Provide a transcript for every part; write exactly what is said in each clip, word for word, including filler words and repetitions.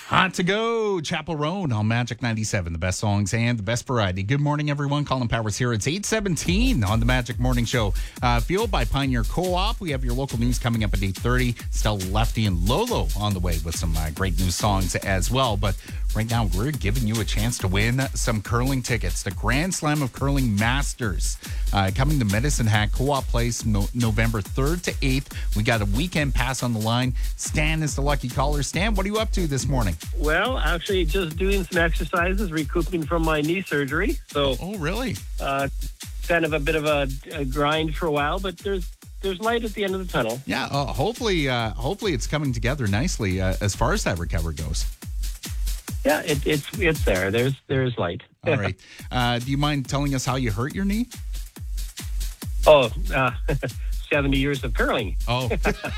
Hot to go, Chapel Roan on Magic ninety-seven. The best songs and the best variety. Good morning, everyone. Colin Powers here. It's eight seventeen on the Magic Morning Show. Uh, fueled by Pioneer Co-op. We have your local news coming up at eight thirty. Stella Lefty and Lolo on the way with some uh, great new songs as well. But right now, we're giving you a chance to win some curling tickets. The Grand Slam of Curling Masters uh, coming to Medicine Hat Co-op Place no- November third to eighth. We got a weekend pass on the line. Stan is the lucky caller. Stan, what are you up to this morning? Well, actually, just doing some exercises, recouping from my knee surgery. So, oh, really? Uh, kind of a bit of a, a grind for a while, but there's there's light at the end of the tunnel. Yeah, uh, hopefully, uh, hopefully it's coming together nicely uh, as far as that recovery goes. Yeah, it, it's it's there. There's there's light. All right. Uh, do you mind telling us how you hurt your knee? Oh, uh, seventy years of curling. Oh.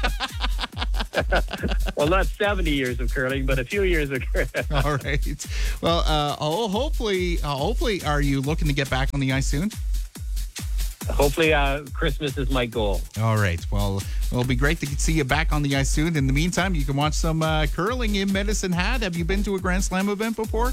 Well, not seventy years of curling, but a few years of curling. All right. Well, uh, oh, hopefully, uh, hopefully, are you looking to get back on the ice soon? Hopefully, uh, Christmas is my goal. All right. Well, it'll be great to see you back on the ice soon. In the meantime, you can watch some uh, curling in Medicine Hat. Have you been to a Grand Slam event before?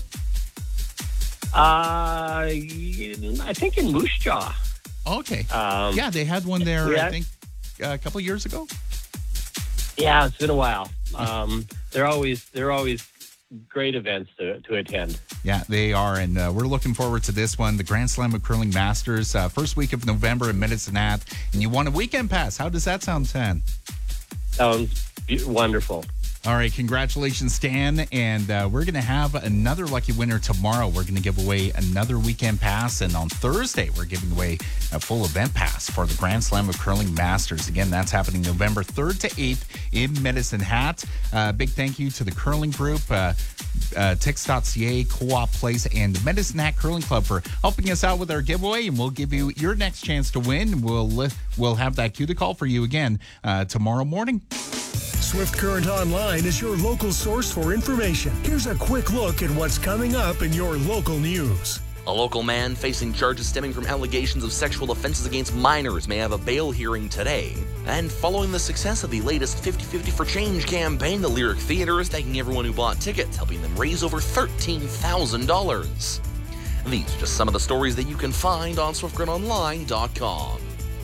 Uh, I think in Moose Jaw. Okay. Um, yeah, they had one there, yeah. I think, uh, a couple of years ago. Yeah, it's been a while. Um, they're always they're always great events to, to attend. Yeah, they are, and uh, we're looking forward to this one, the Grand Slam of Curling Masters, uh, first week of November in Medicine Hat, and you won a weekend pass. How does that sound, Stan? Sounds be- wonderful. All right, congratulations, Stan, and uh, we're going to have another lucky winner tomorrow. We're going to give away another weekend pass, and on Thursday, we're giving away a full event pass for the Grand Slam of Curling Masters. Again, that's happening November third to eighth in Medicine Hat. Uh, big thank you to the Curling Group, uh, uh, Tix dot C A, Co-op Place, and Medicine Hat Curling Club for helping us out with our giveaway, and we'll give you your next chance to win. We'll, li- we'll have that cue to call for you again uh, tomorrow morning. Swift Current Online is your local source for information. Here's a quick look at what's coming up in your local news. A local man facing charges stemming from allegations of sexual offenses against minors may have a bail hearing today. And following the success of the latest fifty fifty for Change campaign, the Lyric Theater is thanking everyone who bought tickets, helping them raise over thirteen thousand dollars. These are just some of the stories that you can find on swift current online dot com.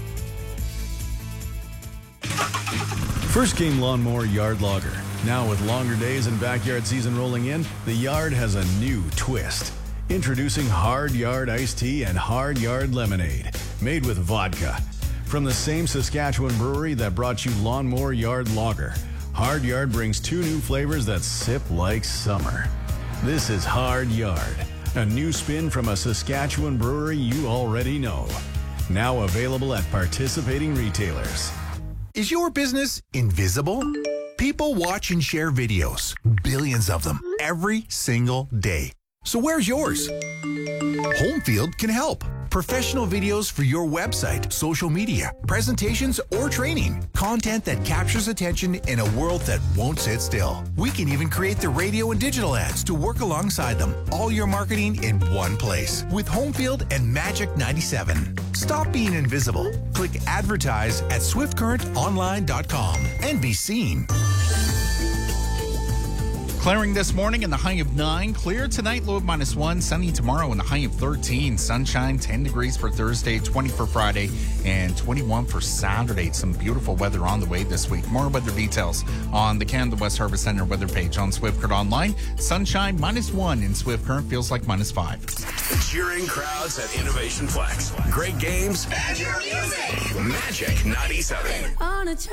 First Game Lawnmower Yard Logger. Now with longer days and backyard season rolling in, the yard has a new twist. Introducing Hard Yard Iced Tea and Hard Yard Lemonade, made with vodka. From the same Saskatchewan brewery that brought you Lawnmower Yard Lager, Hard Yard brings two new flavors that sip like summer. This is Hard Yard, a new spin from a Saskatchewan brewery you already know. Now available at participating retailers. Is your business invisible? People watch and share videos, billions of them, every single day. So where's yours? Homefield can help. Professional videos for your website, social media, presentations, or training. Content that captures attention in a world that won't sit still. We can even create the radio and digital ads to work alongside them. All your marketing in one place with Homefield and Magic ninety-seven. Stop being invisible. Click advertise at swift current online dot com and be seen. Clearing this morning in the high of nine. Clear tonight, low of minus one. Sunny tomorrow in the high of thirteen. Sunshine, ten degrees for Thursday, twenty for Friday, and twenty-one for Saturday. Some beautiful weather on the way this week. More weather details on the Canada West Harvest Center weather page on Swift Current Online. Sunshine, minus one in Swift Current. Feels like minus five. Cheering crowds at Innovation Flex. Great games. And your music. Magic ninety-seven. On a